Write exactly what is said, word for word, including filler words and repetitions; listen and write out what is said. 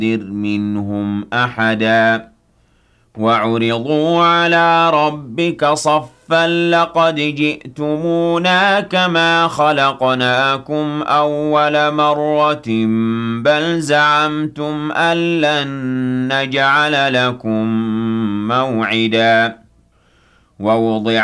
منهم أحدا وعرضوا على ربك صفا لقد جئتمونا كما خلقناكم أول مرة بل زعمتم أن لن نجعل لكم موعدا ووضع